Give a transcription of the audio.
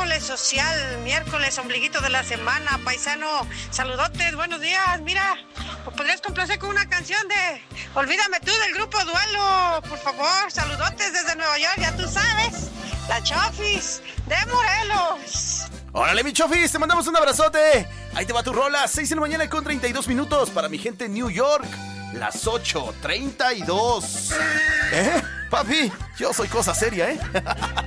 miércoles social, miércoles ombliguito de la semana, paisano. Saludotes, buenos días. Mira, ¿podrías complacer con una canción de Olvídame tú del grupo Duelo? Por favor, saludotes desde Nueva York, ya tú sabes. La Chofis de Morelos. Órale, mi Chofis, te mandamos un abrazote. Ahí te va tu rola, 6 de la mañana con 32 minutos para mi gente en New York. Las 8:32. Papi, yo soy cosa seria,